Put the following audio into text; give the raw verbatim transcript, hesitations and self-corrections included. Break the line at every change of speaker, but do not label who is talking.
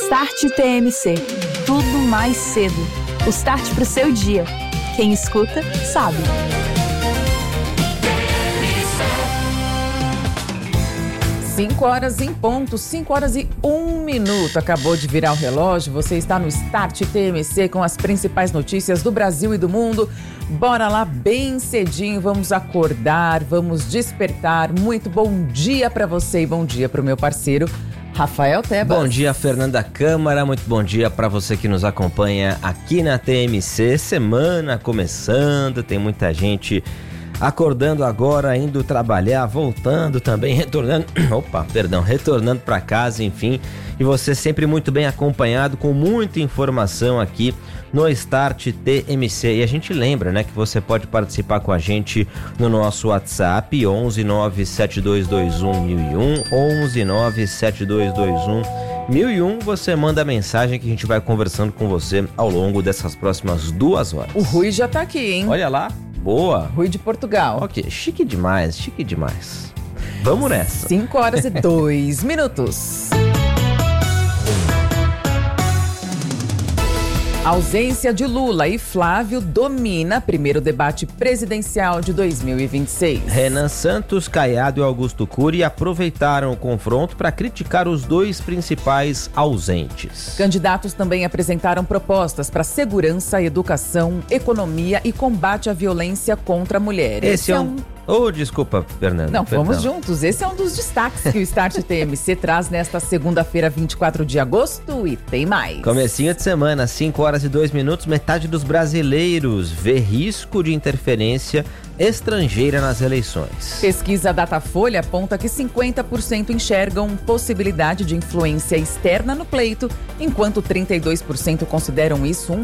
Start T M C. Tudo mais cedo. O start pro seu dia. Quem escuta, sabe.
Cinco horas em ponto, cinco horas e um minuto. Acabou de virar o relógio. Você está no Start T M C com as principais notícias do Brasil e do mundo. Bora lá bem cedinho, vamos acordar, vamos despertar. Muito bom dia para você e bom dia para o meu parceiro Rafael Tebas.
Bom dia, Fernanda Câmara. Muito bom dia para você que nos acompanha aqui na T M C. Semana começando, tem muita gente acordando agora, indo trabalhar, voltando também, retornando, opa, perdão, retornando para casa, enfim. E você sempre muito bem acompanhado, com muita informação aqui no Start T M C. E a gente lembra, né, que você pode participar com a gente no nosso WhatsApp, onze nove sete dois dois um mil e um, onze nove sete dois dois um mil e um. Você manda a mensagem que a gente vai conversando com você ao longo dessas próximas duas horas.
O Rui já tá aqui, hein?
Olha lá. Boa.
Rui de Portugal.
Ok, chique demais, chique demais. Vamos nessa.
cinco horas e dois minutos. A ausência de Lula e Flávio domina primeiro debate presidencial de dois mil e vinte e seis.
Renan Santos, Caiado e Augusto Cury aproveitaram o confronto para criticar os dois principais ausentes.
Candidatos também apresentaram propostas para segurança, educação, economia e combate à violência contra mulheres.
Esse é um... Oh, desculpa, Fernanda.
Não,
perdão.
Vamos juntos. Esse é um dos destaques que o Start T M C traz nesta segunda-feira, vinte e quatro de agosto, e tem mais.
Comecinho de semana, cinco horas e dois minutos, metade dos brasileiros vê risco de interferência estrangeira nas eleições.
Pesquisa Datafolha aponta que cinquenta por cento enxergam possibilidade de influência externa no pleito, enquanto trinta e dois por cento consideram isso um